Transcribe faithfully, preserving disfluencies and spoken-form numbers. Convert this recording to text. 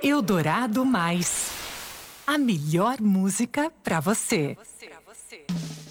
Eldorado Mais. A melhor música pra você. Pra você.